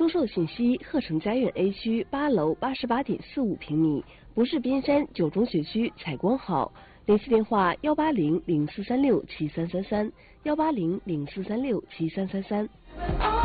出售信息：鹤城佳苑 A 区8楼88.45平米，不是边山9中学区采光好。联系电话：18004367333，18004367333。